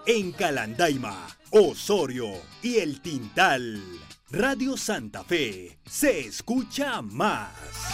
en Calandaima, Osorio y El Tintal. Radio Santa Fe se escucha más.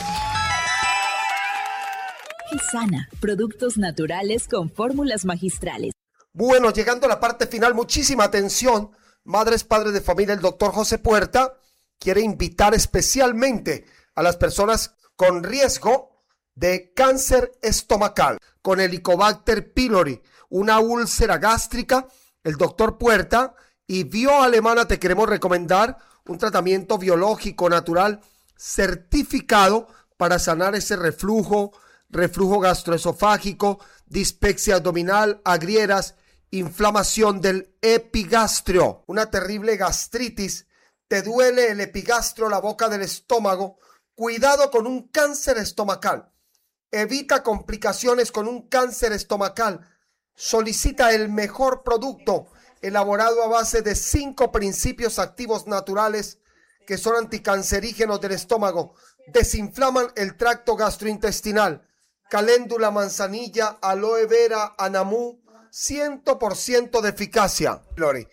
Sana, productos naturales con fórmulas magistrales. Bueno, llegando a la parte final, muchísima atención. Madres, padres de familia, el doctor José Puerta quiere invitar especialmente a las personas con riesgo de cáncer estomacal, con Helicobacter pylori, una úlcera gástrica. El doctor Puerta y Bioalemana te queremos recomendar un tratamiento biológico natural certificado para sanar ese reflujo gastroesofágico, dispepsia abdominal, agrieras, inflamación del epigastrio, una terrible gastritis, te duele el epigastrio, la boca del estómago. Cuidado con un cáncer estomacal. Evita complicaciones con un cáncer estomacal. Solicita el mejor producto elaborado a base de 5 principios activos naturales que son anticancerígenos del estómago, desinflaman el tracto gastrointestinal. Caléndula, manzanilla, aloe vera, anamú, 100% de eficacia.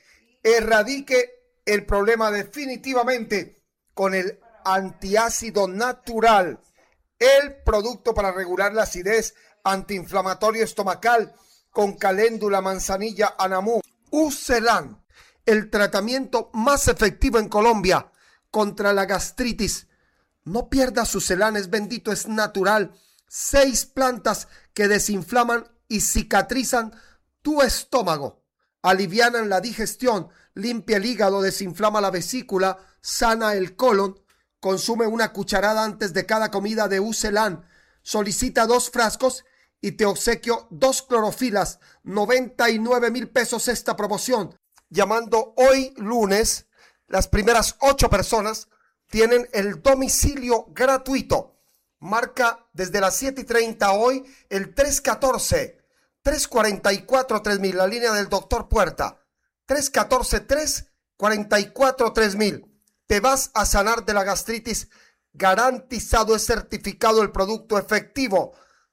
Erradique el problema definitivamente con el antiácido natural, el producto para regular la acidez, antiinflamatorio estomacal con caléndula, manzanilla, anamú. Ucelan, el tratamiento más efectivo en Colombia contra la gastritis. No pierdas Ucelan, es bendito, es natural. 6 plantas que desinflaman y cicatrizan tu estómago, alivianan la digestión, limpia el hígado, desinflama la vesícula, sana el colon. Consume una cucharada antes de cada comida de Ucelan. Solicita 2 frascos y te obsequio 2 clorofilas. 99,000 pesos esta promoción. Llamando hoy lunes, las primeras 8 personas tienen el domicilio gratuito. Marca desde las 7:30 hoy el 314-344-3000, la línea del doctor Puerta. 314-344-3000. Te vas a sanar de la gastritis. Garantizado, es certificado el producto efectivo.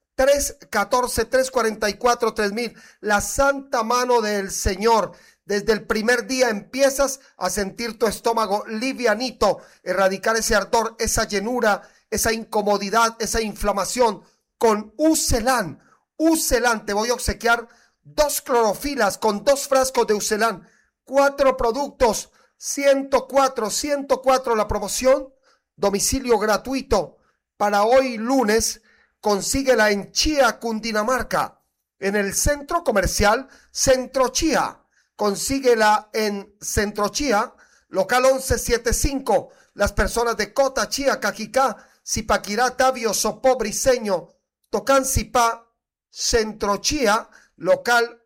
314-344-3000. La santa mano del Señor. Desde el primer día empiezas a sentir tu estómago livianito, erradicar ese ardor, esa llenura, esa incomodidad, esa inflamación con Ucelan. Ucelan, te voy a obsequiar 2 clorofilas con 2 frascos de Ucelan. 4 productos, 104 la promoción. Domicilio gratuito para hoy lunes. Consíguela en Chía, Cundinamarca, en el centro comercial Centro Chía. Consíguela en Centro Chía, local 1175. Las personas de Cota, Chía, Cajicá, Zipaquirá, Tabio, Sopó, Briceño, Tocancipá, Centro Chía, local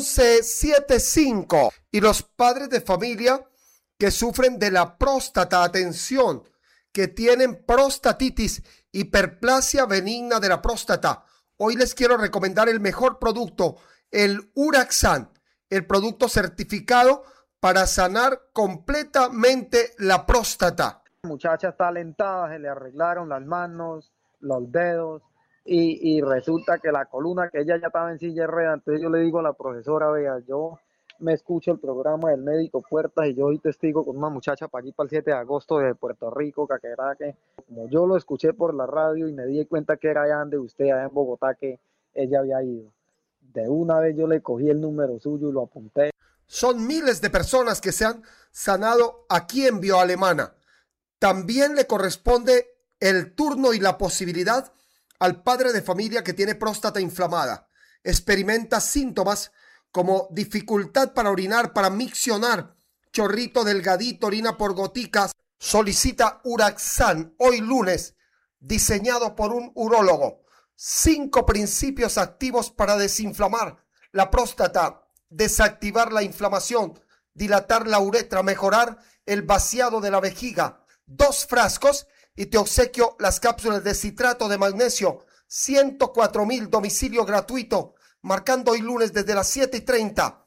1175. Y los padres de familia que sufren de la próstata, atención, que tienen prostatitis, hiperplasia benigna de la próstata. Hoy les quiero recomendar el mejor producto, el Uraxan, el producto certificado para sanar completamente la próstata. La muchacha está alentada, se le arreglaron las manos, los dedos y resulta que la columna, que ella ya estaba en silla de ruedas. Entonces yo le digo a la profesora, vea, yo me escucho el programa del médico Puertas y yo soy testigo con una muchacha para allí para el 7 de agosto de Puerto Rico, Caqueraque. Como yo lo escuché por la radio y me di cuenta que era allá de usted, allá en Bogotá, que ella había ido. De una vez yo le cogí el número suyo y lo apunté. Son miles de personas que se han sanado aquí en Bioalemana. También le corresponde el turno y la posibilidad al padre de familia que tiene próstata inflamada. Experimenta síntomas como dificultad para orinar, para miccionar, chorrito delgadito, orina por goticas. Solicita Uraxan hoy lunes, diseñado por un urólogo. 5 principios activos para desinflamar la próstata, desactivar la inflamación, dilatar la uretra, mejorar el vaciado de la vejiga. 2 frascos y te obsequio las cápsulas de citrato de magnesio. 104,000, domicilio gratuito. Marcando hoy lunes desde las 7:30.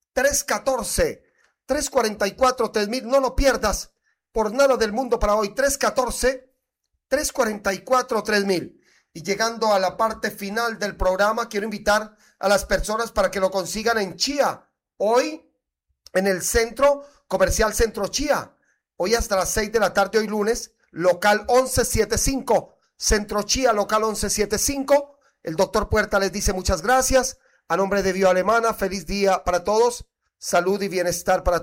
314-344-3000. No lo pierdas por nada del mundo para hoy. 314-344-3000. Y llegando a la parte final del programa, quiero invitar a las personas para que lo consigan en Chía, hoy en el Centro Comercial Centro Chía. Hoy hasta las 6 de la tarde, hoy lunes, local 1175. Centro Chía, local 1175. El doctor Puerta les dice muchas gracias. A nombre de Bio Alemana, feliz día para todos. Salud y bienestar para todos.